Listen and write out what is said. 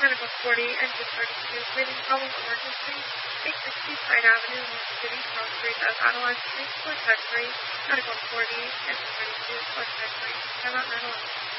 Medical 40, engine 32, waiting problem emergency, 860 Pine Avenue, North City, South Street, of Adeline Street, Fort Texbury, Medical 40, engine 32, Fort Texbury, Timeout 911.